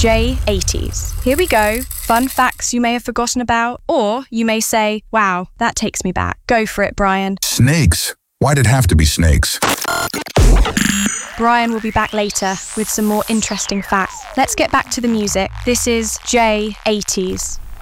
J80s. Here we go. Fun facts you may have forgotten about, or you may say, wow, that takes me back. Go for it, Brian. Snakes. Why'd it have to be snakes? Brian will be back later with some more interesting facts. Let's get back to the music. This is J80s.